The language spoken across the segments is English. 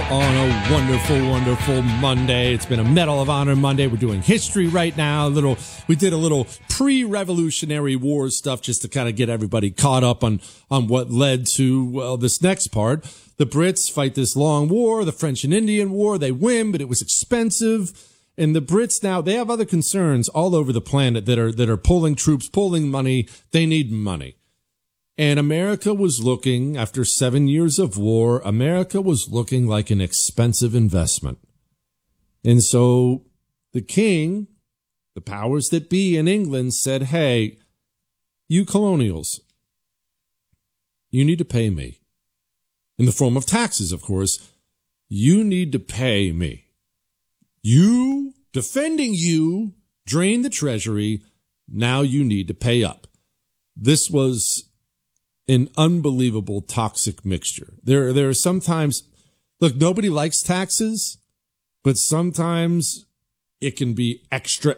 on a wonderful, wonderful Monday. It's been a Medal of Honor Monday. We're doing history right now. We did a little pre-Revolutionary War stuff just to kind of get everybody caught up on what led to, well, this next part. The Brits fight this long war, the French and Indian War. They win, but it was expensive. And the Brits now, they have other concerns all over the planet that are pulling troops, pulling money. They need money. And America was looking, after 7 years of war, America was looking like an expensive investment. And so the king, the powers that be in England said, hey, you colonials, you need to pay me. In the form of taxes, of course. You need to pay me. You, defending you, drain the treasury. Now you need to pay up. This was an unbelievable toxic mixture. There are sometimes, look, nobody likes taxes, but sometimes it can be extra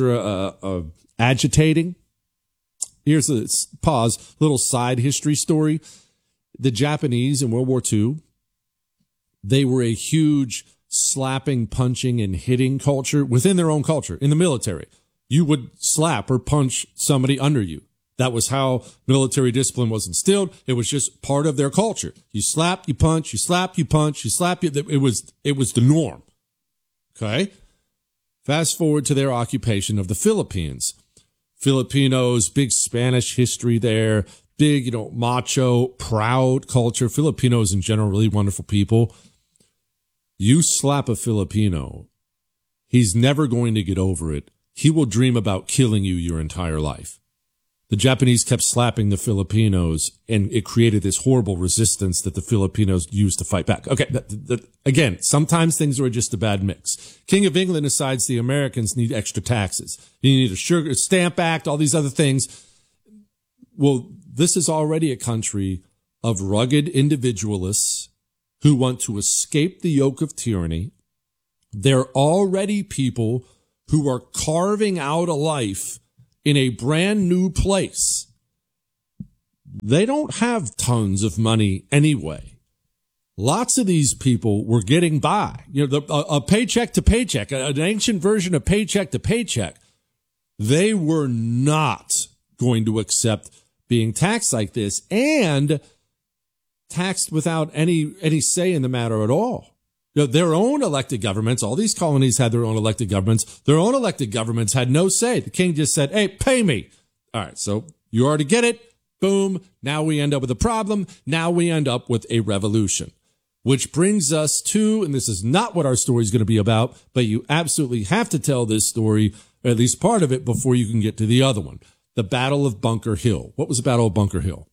agitating. Here's a little side history story. The Japanese in World War II, they were a huge slapping, punching, and hitting culture within their own culture in the military. You would slap or punch somebody under you. That was how military discipline was instilled. It was just part of their culture. You slap, you punch, you slap, you punch, you slap. It was the norm. Okay. Fast forward to their occupation of the Philippines. Filipinos, big Spanish history there, big, macho, proud culture. Filipinos in general, really wonderful people. You slap a Filipino, he's never going to get over it. He will dream about killing you your entire life. The Japanese kept slapping the Filipinos, and it created this horrible resistance that the Filipinos used to fight back. Okay, again, sometimes things are just a bad mix. King of England decides the Americans need extra taxes. You need a sugar stamp act, all these other things. Well, this is already a country of rugged individualists who want to escape the yoke of tyranny. They're already people who are carving out a life in a brand new place. They don't have tons of money anyway. Lots of these people were getting by. A paycheck to paycheck, an ancient version of paycheck to paycheck. They were not going to accept being taxed like this and taxed without any say in the matter at all. Their own elected governments, all these colonies had their own elected governments. Their own elected governments had no say. The king just said, hey, pay me. All right, so you already get it. Boom. Now we end up with a problem. Now we end up with a revolution, which brings us to, and this is not what our story is going to be about, but you absolutely have to tell this story, or at least part of it, before you can get to the other one. The Battle of Bunker Hill. What was the Battle of Bunker Hill?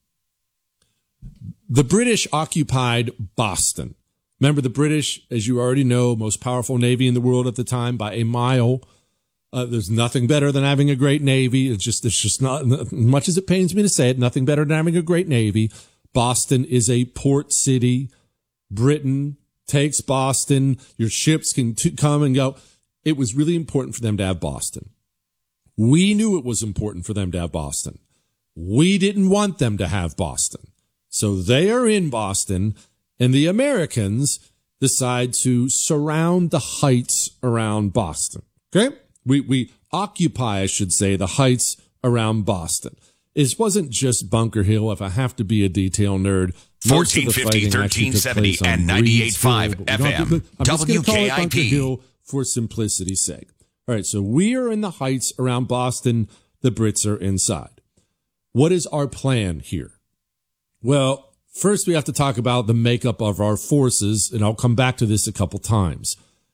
The British occupied Boston. Remember, the British, as you already know, most powerful navy in the world at the time by a mile. There's nothing better than having a great navy. It's just not, as much as it pains me to say it, nothing better than having a great navy. Boston is a port city. Britain takes Boston. Your ships can come and go. It was really important for them to have Boston. We knew it was important for them to have Boston. We didn't want them to have Boston. So they are in Boston. And the Americans decide to surround the heights around Boston. Okay? We occupy, I should say, the heights around Boston. It wasn't just Bunker Hill, if I have to be a detail nerd. 1450, 1370, and 98.5 FM. I'm just going to call it Bunker WKIP. Hill for simplicity's sake. All right, so we are in the heights around Boston. The Brits are inside. What is our plan here? Well, first, we have to talk about the makeup of our forces, and I'll come back to this a couple times.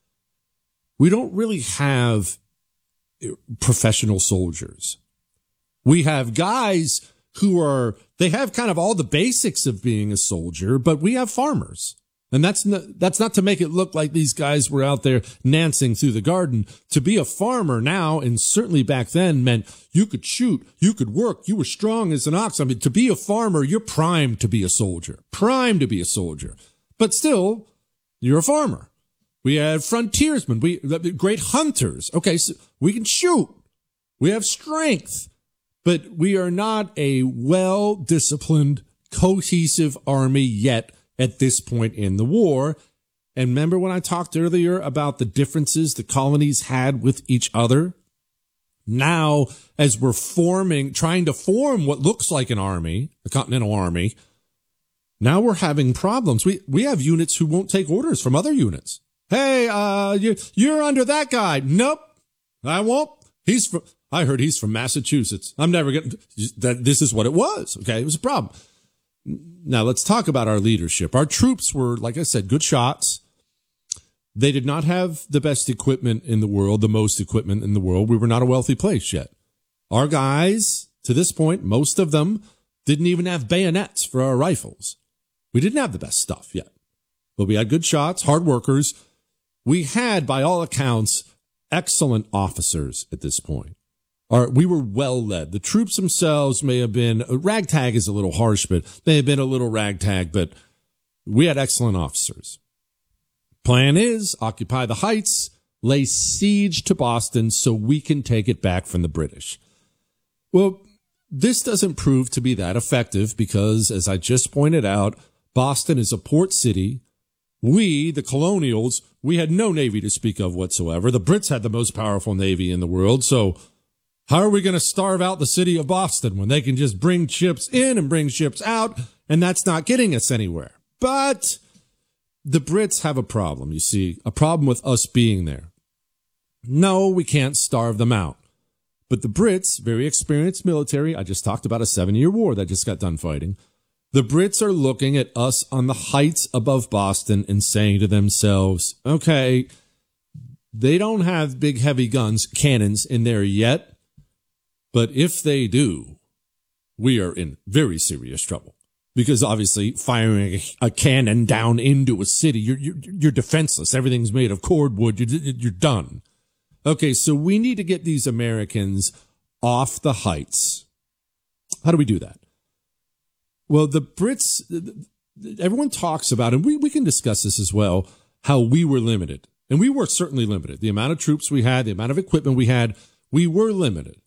We don't really have professional soldiers. We have guys who they have kind of all the basics of being a soldier, but we have farmers. And that's not to make it look like these guys were out there dancing through the garden. To be a farmer now, and certainly back then, meant you could shoot, you could work, you were strong as an ox. I mean, to be a farmer, you're primed to be a soldier. Primed to be a soldier. But still, you're a farmer. We have frontiersmen, great hunters. Okay, so we can shoot. We have strength. But we are not a well-disciplined, cohesive army yet at this point in the war. And remember when I talked earlier about the differences the colonies had with each other? Now, as we're trying to form what looks like an army, a continental army, now we're having problems. We have units who won't take orders from other units. Hey, you're under that guy. Nope, I won't. I heard he's from Massachusetts. I'm never getting that. This is what it was. Okay. It was a problem. Now let's talk about our leadership. Our troops were, like I said, good shots. They did not have the best equipment in the world, the most equipment in the world. We were not a wealthy place yet. Our guys, to this point, most of them didn't even have bayonets for our rifles. We didn't have the best stuff yet, but we had good shots, hard workers. We had, by all accounts, excellent officers at this point. We were well led. The troops themselves may have been, ragtag is a little harsh, but they have been a little ragtag, but we had excellent officers. Plan is occupy the Heights, lay siege to Boston so we can take it back from the British. Well, this doesn't prove to be that effective because, as I just pointed out, Boston is a port city. We, the colonials, we had no navy to speak of whatsoever. The Brits had the most powerful navy in the world. So how are we going to starve out the city of Boston when they can just bring ships in and bring ships out? And that's not getting us anywhere. But the Brits have a problem, you see, a problem with us being there. No, we can't starve them out. But the Brits, very experienced military, I just talked about a 7-year war that just got done fighting. The Brits are looking at us on the heights above Boston and saying to themselves, okay, they don't have big heavy guns, cannons in there yet, but if they do, we are in very serious trouble. Because obviously firing a cannon down into a city, you're defenseless. Everything's made of cordwood. You're done. Okay, so we need to get these Americans off the heights. How do we do that? Well, the Brits, everyone talks about, and we can discuss this as well, how we were limited. And we were certainly limited. The amount of troops we had, the amount of equipment we had, we were limited.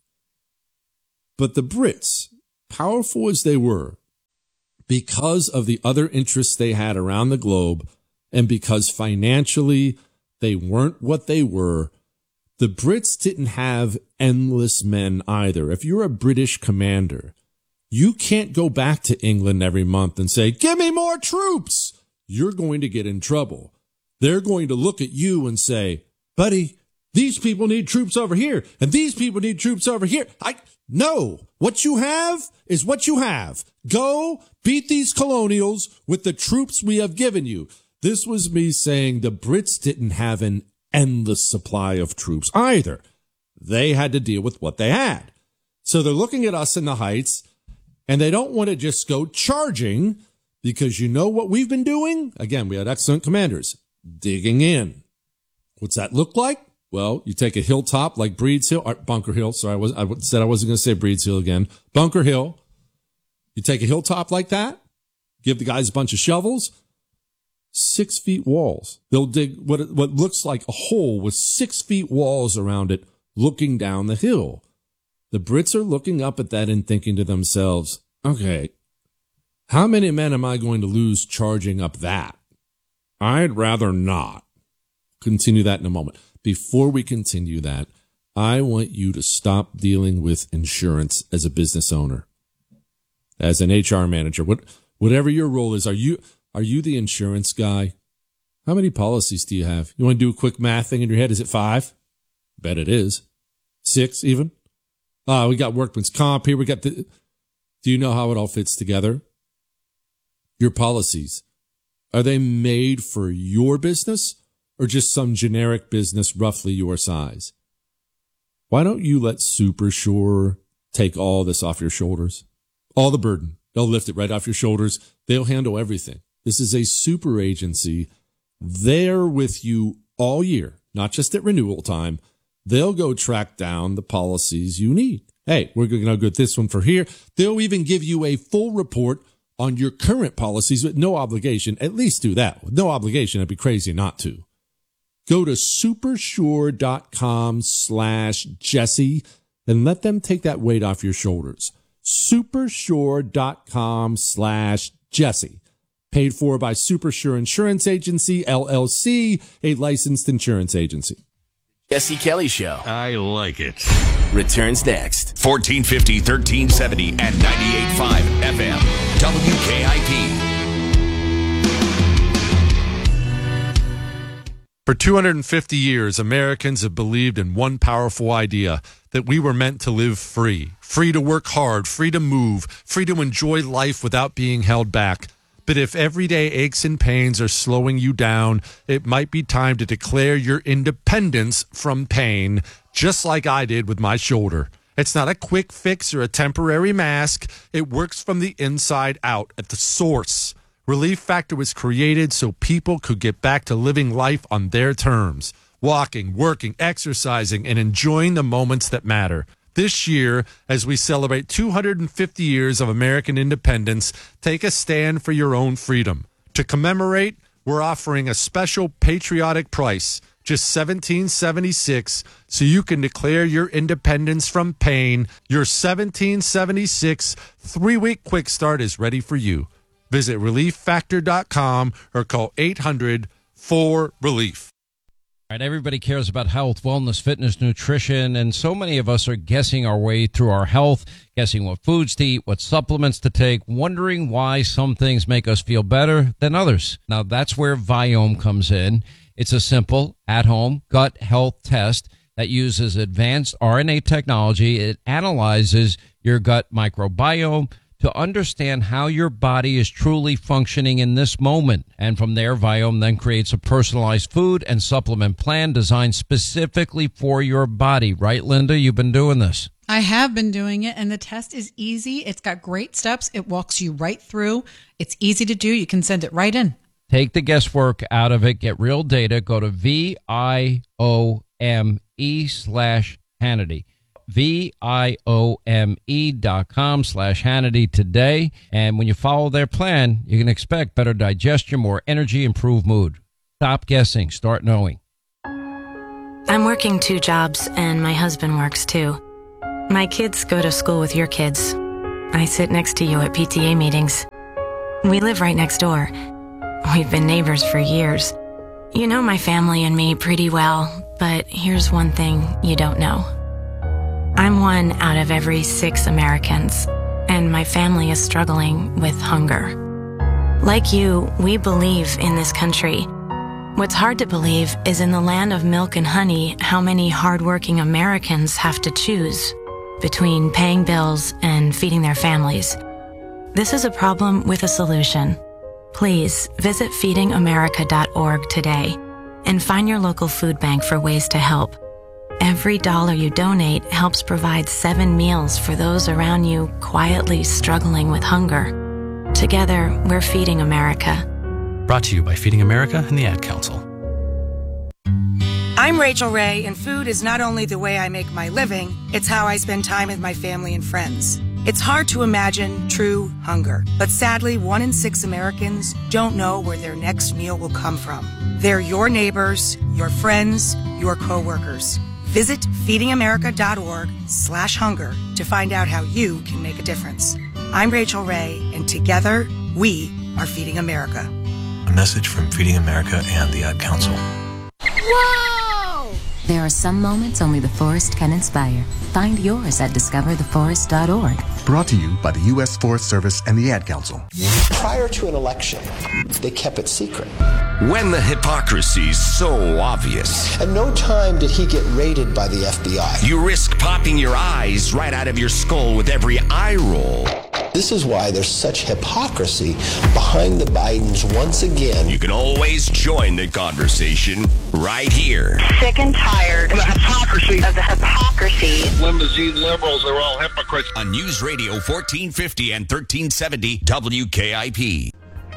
But the Brits, powerful as they were, because of the other interests they had around the globe, and because financially they weren't what they were, the Brits didn't have endless men either. If you're a British commander, you can't go back to England every month and say, give me more troops. You're going to get in trouble. They're going to look at you and say, buddy, these people need troops over here, and these people need troops over here. No, what you have is what you have. Go beat these colonials with the troops we have given you. This was me saying the Brits didn't have an endless supply of troops either. They had to deal with what they had. So they're looking at us in the heights, and they don't want to just go charging because you know what we've been doing? Again, we had excellent commanders. Digging in. What's that look like? Well, you take a hilltop like Breed's Hill, or Bunker Hill. Sorry, I said I wasn't going to say Breed's Hill again. Bunker Hill. You take a hilltop like that, give the guys a bunch of shovels, 6 feet walls. They'll dig what looks like a hole with 6 feet walls around it, looking down the hill. The Brits are looking up at that and thinking to themselves, okay, how many men am I going to lose charging up that? I'd rather not. Continue that in a moment. Before we continue that, I want you to stop dealing with insurance as a business owner, as an HR manager, whatever your role is. Are you the insurance guy? How many policies do you have? You want to do a quick math thing in your head? Is it 5? Bet it is. 6 even. We got workman's comp here. Do you know how it all fits together? Your policies, are they made for your business or just some generic business roughly your size? Why don't you let SuperSure take all this off your shoulders? All the burden. They'll lift it right off your shoulders. They'll handle everything. This is a super agency. They're with you all year, not just at renewal time. They'll go track down the policies you need. Hey, we're going to get this one for here. They'll even give you a full report on your current policies with no obligation. At least do that. With no obligation, it'd be crazy not to. Go to supersure.com/Jesse and let them take that weight off your shoulders. Supersure.com/Jesse. Paid for by Supersure Insurance Agency, LLC, a licensed insurance agency. Jesse Kelly Show. I like it. Returns next. 1450, 1370, and 98.5 FM. WKIP. For 250 years, Americans have believed in one powerful idea, that we were meant to live free. Free to work hard, free to move, free to enjoy life without being held back. But if everyday aches and pains are slowing you down, it might be time to declare your independence from pain, just like I did with my shoulder. It's not a quick fix or a temporary mask. It works from the inside out at the source. Relief Factor was created so people could get back to living life on their terms, walking, working, exercising, and enjoying the moments that matter. This year, as we celebrate 250 years of American independence, take a stand for your own freedom. To commemorate, we're offering a special patriotic price, just $17.76, so you can declare your independence from pain. Your $17.76 3-week quick start is ready for you. Visit ReliefFactor.com or call 800-4RELIEF. All right, everybody cares about health, wellness, fitness, nutrition, and so many of us are guessing our way through our health, guessing what foods to eat, what supplements to take, wondering why some things make us feel better than others. Now, that's where Viome comes in. It's a simple, at-home gut health test that uses advanced RNA technology. It analyzes your gut microbiome to understand how your body is truly functioning in this moment. And from there, Viome then creates a personalized food and supplement plan designed specifically for your body. Right, Linda? You've been doing this. I have been doing it, and the test is easy. It's got great steps. It walks you right through. It's easy to do. You can send it right in. Take the guesswork out of it. Get real data. Go to VIOME/Hannity. VIOME.com/Hannity today. And when you follow their plan, you can expect better digestion, more energy, improved mood. Stop guessing. Start knowing. I'm working 2 jobs, and my husband works too. My kids go to school with your kids. I sit next to you at PTA meetings. We live right next door. We've been neighbors for years. You know my family and me pretty well, but here's one thing you don't know. I'm 1 out of every 6 Americans, and my family is struggling with hunger. Like you, we believe in this country. What's hard to believe is in the land of milk and honey, how many hardworking Americans have to choose between paying bills and feeding their families. This is a problem with a solution. Please visit feedingamerica.org today and find your local food bank for ways to help. Every dollar you donate helps provide 7 meals for those around you quietly struggling with hunger. Together, we're Feeding America. Brought to you by Feeding America and the Ad Council. I'm Rachel Ray, and food is not only the way I make my living, it's how I spend time with my family and friends. It's hard to imagine true hunger, but sadly, 1 in 6 Americans don't know where their next meal will come from. They're your neighbors, your friends, your coworkers. Visit feedingamerica.org/hunger to find out how you can make a difference. I'm Rachel Ray, and together, we are Feeding America. A message from Feeding America and the Ad Council. Whoa! There are some moments only the forest can inspire. Find yours at discovertheforest.org. Brought to you by the U.S. Forest Service and the Ad Council. Prior to an election, they kept it secret. When the hypocrisy's so obvious. At no time did he get raided by the FBI. You risk popping your eyes right out of your skull with every eye roll. This is why there's such hypocrisy behind the Bidens once again. You can always join the conversation right here. Sick and tired of the hypocrisy. Limousine liberals are all hypocrites. On News Radio 1450 and 1370 WKIP.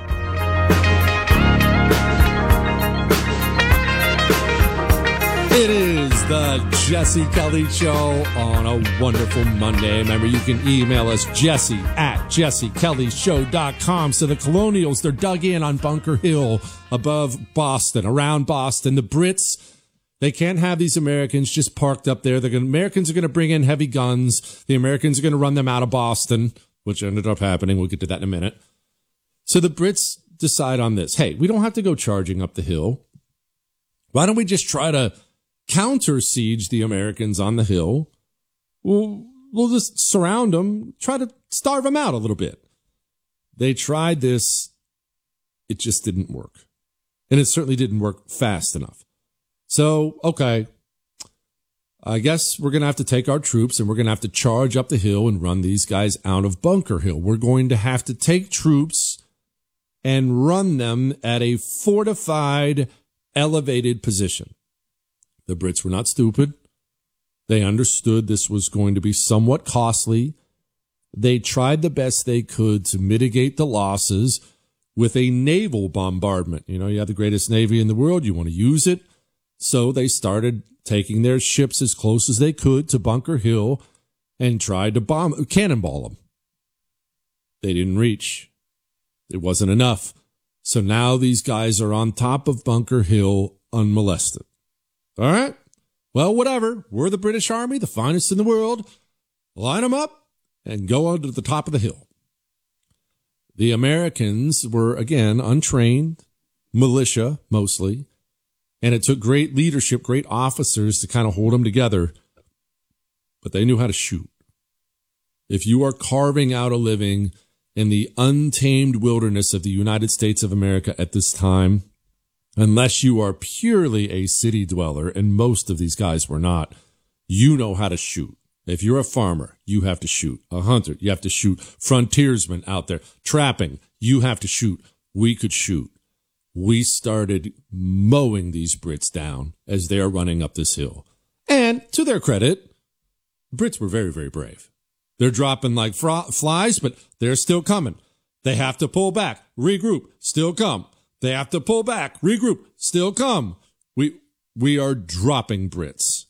It is the Jesse Kelly Show on a wonderful Monday. Remember, you can email us, jesse@jessekellyshow.com. So the Colonials, they're dug in on Bunker Hill above Boston, around Boston. The Brits, they can't have these Americans just parked up there. Americans are going to bring in heavy guns. The Americans are going to run them out of Boston, which ended up happening. We'll get to that in a minute. So the Brits, decide on this. Hey, we don't have to go charging up the hill. Why don't we just try to counter siege the Americans on the hill? We'll just surround them, try to starve them out a little bit. They tried this. It just didn't work. And it certainly didn't work fast enough. So, okay, I guess we're going to have to take our troops and we're going to have to charge up the hill and run these guys out of Bunker Hill. We're going to have to take troops and run them at a fortified, elevated position. The Brits were not stupid. They understood this was going to be somewhat costly. They tried the best they could to mitigate the losses with a naval bombardment. You know, you have the greatest navy in the world. You want to use it. So they started taking their ships as close as they could to Bunker Hill and tried to cannonball them. They didn't reach. It wasn't enough. So now these guys are on top of Bunker Hill unmolested. All right. Well, whatever. We're the British Army, the finest in the world. Line them up and go on to the top of the hill. The Americans were, again, untrained, militia mostly, and it took great leadership, great officers to kind of hold them together, but they knew how to shoot. If you are carving out a living in the untamed wilderness of the United States of America at this time, unless you are purely a city dweller, and most of these guys were not, you know how to shoot. If you're a farmer, you have to shoot. A hunter, you have to shoot. Frontiersmen out there trapping, you have to shoot. We could shoot. We started mowing these Brits down as they are running up this hill. And to their credit, Brits were very, very brave. They're dropping like flies, but they're still coming. They have to pull back, regroup, still come. They have to pull back, regroup, still come. We are dropping Brits.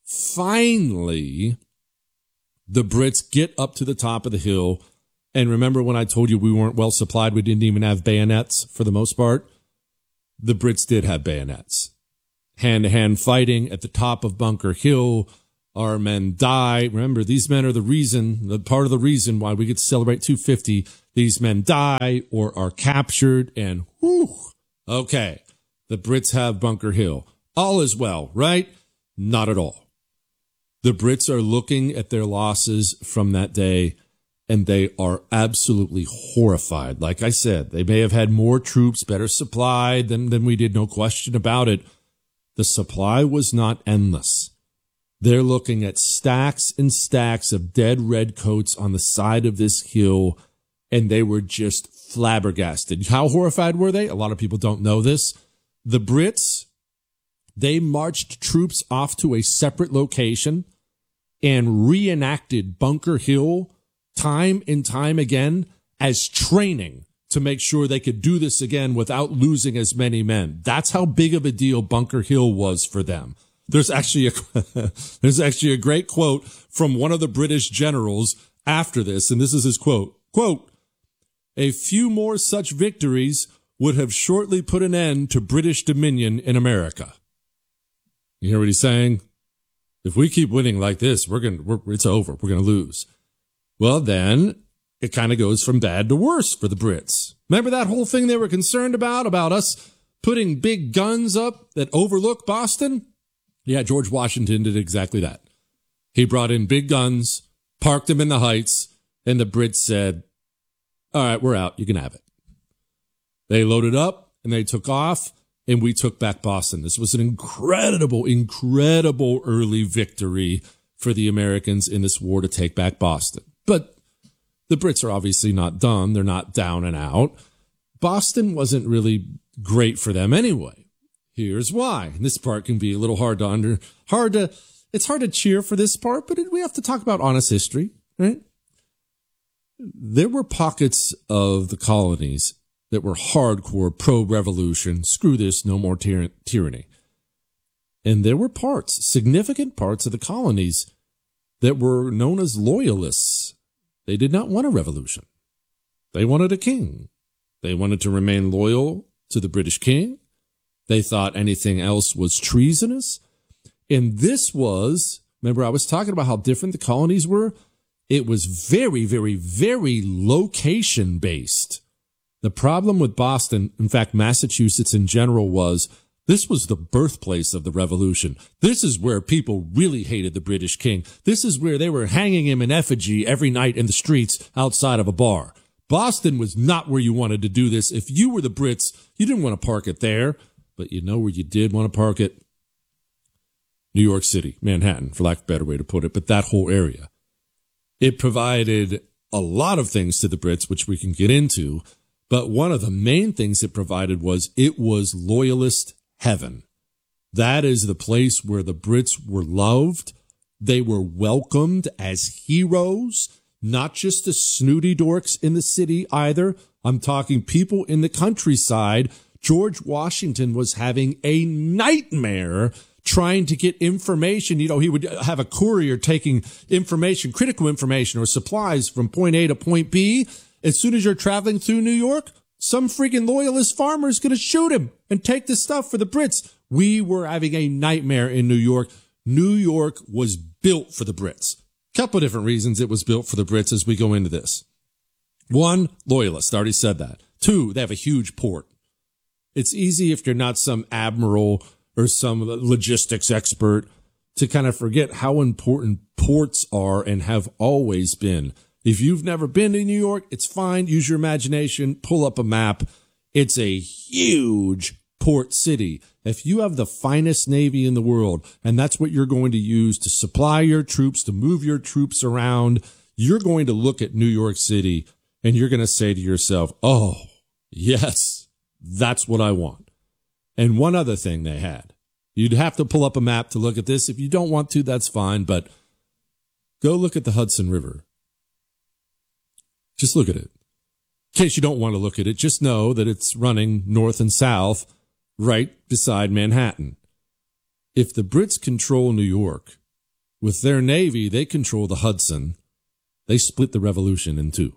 Finally, the Brits get up to the top of the hill. And remember when I told you we weren't well supplied, we didn't even have bayonets for the most part? The Brits did have bayonets. Hand-to-hand fighting at the top of Bunker Hill. Our men die. Remember, these men are part of the reason why we get to celebrate 250. These men die or are captured, and whew, okay, the Brits have Bunker Hill. All is well, right? Not at all. The Brits are looking at their losses from that day, and they are absolutely horrified. Like I said, they may have had more troops, better supplied than we did, no question about it. The supply was not endless. They're looking at stacks and stacks of dead redcoats on the side of this hill, and they were just flabbergasted. How horrified were they? A lot of people don't know this. The Brits, they marched troops off to a separate location and reenacted Bunker Hill time and time again as training to make sure they could do this again without losing as many men. That's how big of a deal Bunker Hill was for them. There's actually a great quote from one of the British generals after this, and this is his quote. Quote, "A few more such victories would have shortly put an end to British dominion in America." You hear what he's saying? If we keep winning like this, it's over. We're going to lose. Well, then it kind of goes from bad to worse for the Brits. Remember that whole thing they were concerned about us putting big guns up that overlook Boston? Yeah, George Washington did exactly that. He brought in big guns, parked them in the heights, and the Brits said, all right, we're out. You can have it. They loaded up and they took off, and we took back Boston. This was an incredible early victory for the Americans in this war to take back Boston. But the Brits are obviously not done. They're not down and out. Boston wasn't really great for them anyway. Here's why. And this part can be a little it's hard to cheer for this part, but we have to talk about honest history, right? There were pockets of the colonies that were hardcore pro-revolution. Screw this, no more tyranny. And there were significant parts of the colonies that were known as loyalists. They did not want a revolution. They wanted a king. They wanted to remain loyal to the British king. They thought anything else was treasonous. And this was, remember I was talking about how different the colonies were? It was very, very, very location-based. The problem with Boston, in fact, Massachusetts in general, was this was the birthplace of the revolution. This is where people really hated the British king. This is where they were hanging him in effigy every night in the streets outside of a bar. Boston was not where you wanted to do this. If you were the Brits, you didn't want to park it there. But you know where you did want to park it? New York City, Manhattan, for lack of a better way to put it, but that whole area. It provided a lot of things to the Brits, which we can get into, but one of the main things it provided was it was loyalist heaven. That is the place where the Brits were loved. They were welcomed as heroes, not just the snooty dorks in the city either. I'm talking people in the countryside. George Washington was having a nightmare trying to get information. You know, he would have a courier taking information, critical information or supplies from point A to point B. As soon as you're traveling through New York, some freaking loyalist farmer is going to shoot him and take the stuff for the Brits. We were having a nightmare in New York. New York was built for the Brits. Couple of different reasons it was built for the Brits as we go into this. One, loyalists. I already said that. Two, they have a huge port. It's easy if you're not some admiral or some logistics expert to kind of forget how important ports are and have always been. If you've never been to New York, it's fine. Use your imagination. Pull up a map. It's a huge port city. If you have the finest Navy in the world, and that's what you're going to use to supply your troops, to move your troops around, you're going to look at New York City and you're going to say to yourself, oh, yes, that's what I want. And one other thing they had, you'd have to pull up a map to look at this. If you don't want to, that's fine, but go look at the Hudson River. Just look at it. In case you don't want to look at it, just know that it's running north and south right beside Manhattan. If the Brits control New York, with their Navy, they control the Hudson. They split the revolution in two.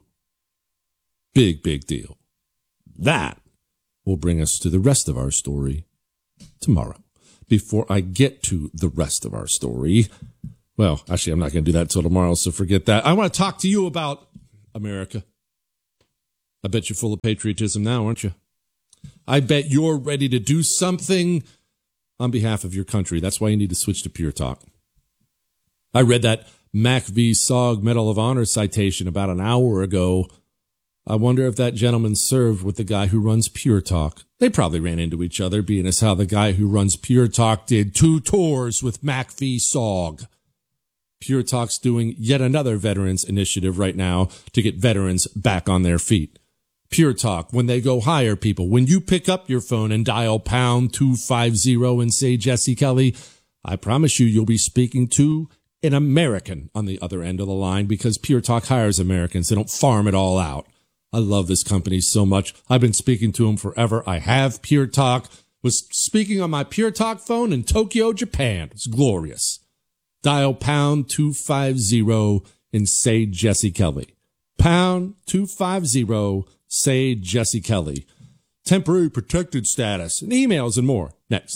Big, big deal. That will bring us to the rest of our story tomorrow. Before I get to the rest of our story, well, actually, I'm not going to do that until tomorrow, so forget that. I want to talk to you about America. I bet you're full of patriotism now, aren't you? I bet you're ready to do something on behalf of your country. That's why you need to switch to Pure Talk. I read that Mac v. Sog Medal of Honor citation about an hour ago. I wonder if that gentleman served with the guy who runs Pure Talk. They probably ran into each other, being as how the guy who runs Pure Talk did 2 tours with Mac v. Sog. Pure Talk's doing yet another veterans initiative right now to get veterans back on their feet. Pure Talk, when they go hire people, when you pick up your phone and dial pound 250 and say Jesse Kelly, I promise you'll be speaking to an American on the other end of the line, because Pure Talk hires Americans. They don't farm it all out. I love this company so much. I've been speaking to them forever. I have Pure Talk. Was speaking on my Pure Talk phone in Tokyo, Japan. It's glorious. Dial pound 250 and say Jesse Kelly. Pound 250, say Jesse Kelly. Temporary protected status and emails and more. Next.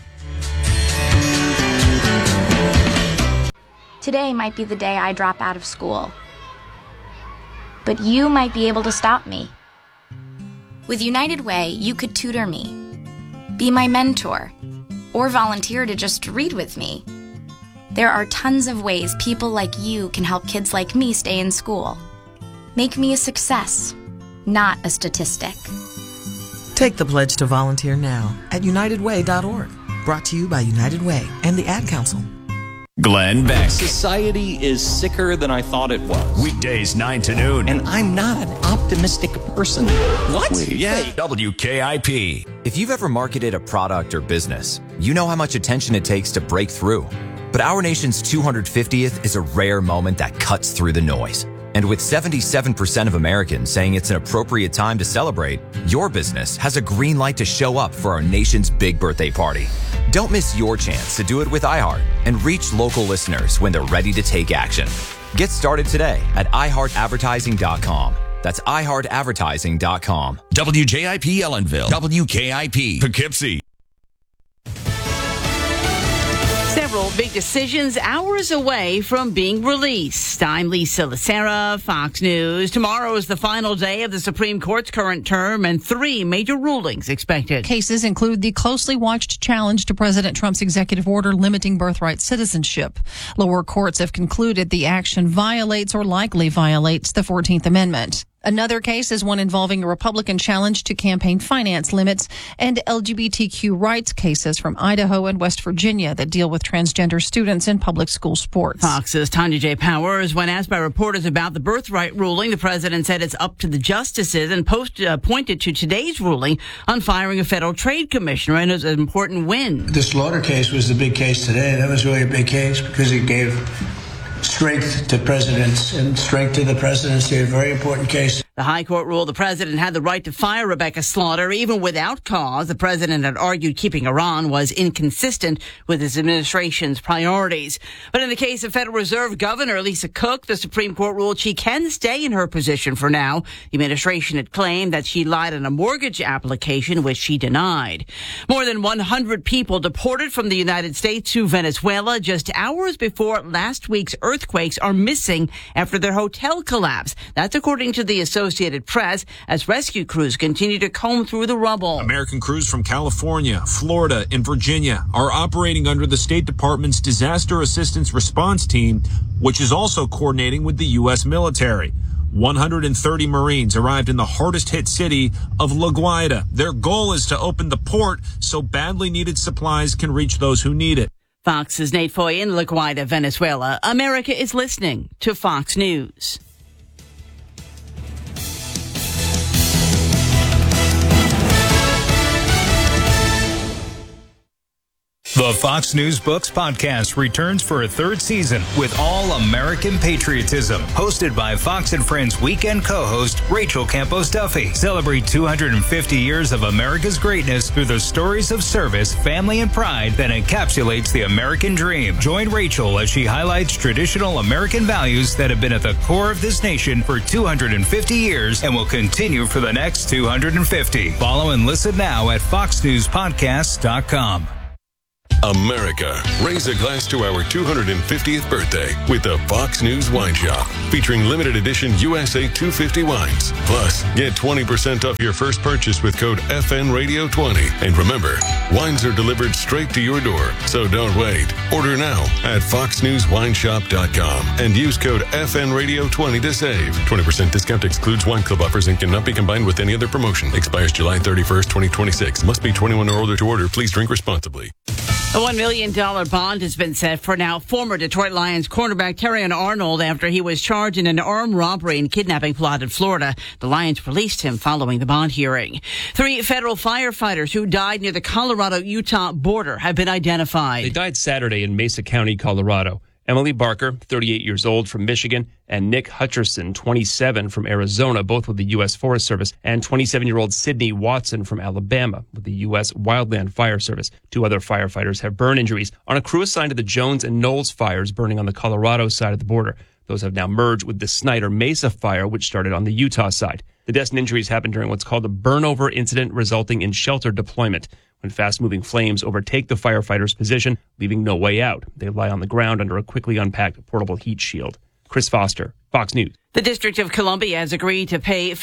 Today might be the day I drop out of school. But you might be able to stop me. With United Way, you could tutor me, be my mentor, or volunteer to just read with me. There are tons of ways people like you can help kids like me stay in school. Make me a success, not a statistic. Take the pledge to volunteer now at UnitedWay.org. Brought to you by United Way and the Ad Council. Glenn Beck. Society is sicker than I thought it was. Weekdays 9 to noon. And I'm not an optimistic person. What? Yeah. WKIP. If you've ever marketed a product or business, you know how much attention it takes to break through. But our nation's 250th is a rare moment that cuts through the noise. And with 77% of Americans saying it's an appropriate time to celebrate, your business has a green light to show up for our nation's big birthday party. Don't miss your chance to do it with iHeart and reach local listeners when they're ready to take action. Get started today at iHeartAdvertising.com. That's iHeartAdvertising.com. WJIP Ellenville. WKIP Poughkeepsie. Several big decisions hours away from being released. I'm Lisa Lacera, Fox News. Tomorrow is the final day of the Supreme Court's current term and 3 major rulings expected. Cases include the closely watched challenge to President Trump's executive order limiting birthright citizenship. Lower courts have concluded the action violates or likely violates the 14th Amendment. Another case is one involving a Republican challenge to campaign finance limits and LGBTQ rights cases from Idaho and West Virginia that deal with transgender students in public school sports. Fox's Tanya J. Powers, when asked by reporters about the birthright ruling, the president said it's up to the justices and pointed to today's ruling on firing a federal trade commissioner and as an important win. The Slaughter case was the big case today. That was really a big case because it gave strength to presidents and strength to the presidency, a very important case. The High Court ruled the president had the right to fire Rebecca Slaughter, even without cause. The president had argued keeping her on was inconsistent with his administration's priorities. But in the case of Federal Reserve Governor Lisa Cook, the Supreme Court ruled she can stay in her position for now. The administration had claimed that she lied on a mortgage application, which she denied. More than 100 people deported from the United States to Venezuela just hours before last week's earthquakes are missing after their hotel collapse. That's according to the Associated Press, as rescue crews continue to comb through the rubble. American crews from California, Florida, and Virginia are operating under the State Department's Disaster Assistance Response Team, which is also coordinating with the U.S. military. 130 Marines arrived in the hardest hit city of La Guaira. Their goal is to open the port so badly needed supplies can reach those who need it. Fox's Nate Foy in La Guaira, Venezuela. America is listening to Fox News. The Fox News Books podcast returns for a 3rd season with all American patriotism. Hosted by Fox and Friends weekend co-host Rachel Campos Duffy. Celebrate 250 years of America's greatness through the stories of service, family, and pride that encapsulates the American dream. Join Rachel as she highlights traditional American values that have been at the core of this nation for 250 years and will continue for the next 250. Follow and listen now at foxnewspodcasts.com. America, raise a glass to our 250th birthday with the Fox News Wine Shop, featuring limited edition USA 250 wines. Plus, get 20% off your first purchase with code FNRadio20. And remember, wines are delivered straight to your door, so don't wait. Order now at foxnewswineshop.com and use code FNRadio20 to save. 20% discount excludes wine club offers and cannot be combined with any other promotion. Expires July 31st, 2026. Must be 21 or older to order. Please drink responsibly. A $1 million bond has been set for now former Detroit Lions cornerback Terrion Arnold after he was charged in an armed robbery and kidnapping plot in Florida. The Lions released him following the bond hearing. 3 federal firefighters who died near the Colorado-Utah border have been identified. They died Saturday in Mesa County, Colorado. Emily Barker, 38 years old, from Michigan, and Nick Hutcherson, 27, from Arizona, both with the U.S. Forest Service, and 27-year-old Sydney Watson from Alabama with the U.S. Wildland Fire Service. 2 other firefighters have burn injuries on a crew assigned to the Jones and Knowles fires burning on the Colorado side of the border. Those have now merged with the Snyder Mesa fire, which started on the Utah side. The deaths and injuries happened during what's called a burnover incident, resulting in shelter deployment. When fast-moving flames overtake the firefighter's position, leaving no way out, they lie on the ground under a quickly unpacked portable heat shield. Chris Foster, Fox News. The District of Columbia has agreed to pay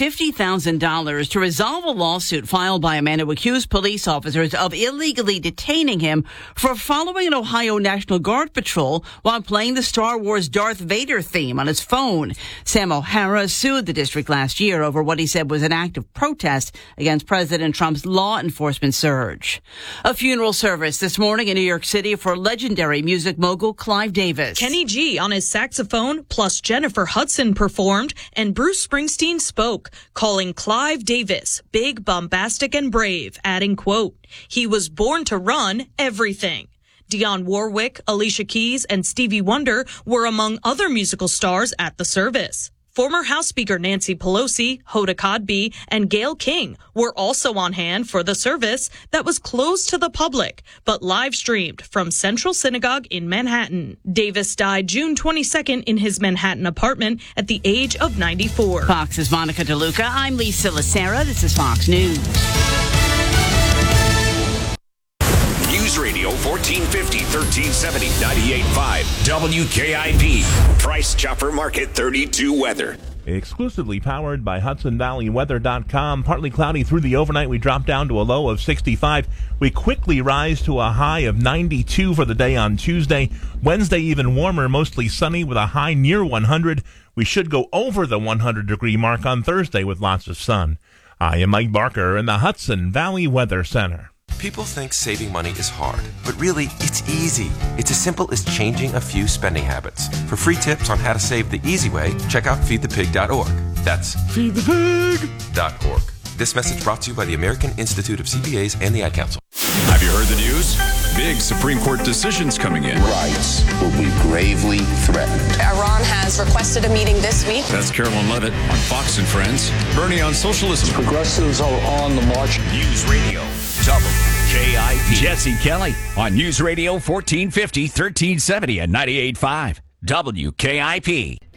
$50,000 to resolve a lawsuit filed by a man who accused police officers of illegally detaining him for following an Ohio National Guard patrol while playing the Star Wars Darth Vader theme on his phone. Sam O'Hara sued the district last year over what he said was an act of protest against President Trump's law enforcement surge. A funeral service this morning in New York City for legendary music mogul Clive Davis. Kenny G on his saxophone, plus Jennifer Hudson performed, and Bruce Springsteen spoke, calling Clive Davis big, bombastic, and brave, adding, quote, "He was born to run everything." Dionne Warwick, Alicia Keys, and Stevie Wonder were among other musical stars at the service. Former House Speaker Nancy Pelosi, Hoda Kotb, and Gayle King were also on hand for the service that was closed to the public, but live-streamed from Central Synagogue in Manhattan. Davis died June 22nd in his Manhattan apartment at the age of 94. Fox's Monica DeLuca. I'm Lisa Lacera. This is Fox News. News Radio 1450, 1370, 98.5. WKIP. Price Chopper Market 32 weather. Exclusively powered by HudsonValleyWeather.com. Partly cloudy through the overnight. We drop down to a low of 65. We quickly rise to a high of 92 for the day on Tuesday. Wednesday even warmer, mostly sunny with a high near 100. We should go over the 100-degree mark on Thursday with lots of sun. I am Mike Barker in the Hudson Valley Weather Center. People think saving money is hard, but really, it's easy. It's as simple as changing a few spending habits. For free tips on how to save the easy way, check out feedthepig.org. That's feedthepig.org. This message brought to you by the American Institute of CPAs and the Ad Council. Have you heard the news? Big Supreme Court decisions coming in. Rights will be gravely threatened. Iran has requested a meeting this week. That's Carolyn Levitt on Fox and Friends. Bernie on socialism. Progressives are on the march. News Radio WKIP. Jesse Kelly on News Radio 1450, 1370 and 98.5 WKIP.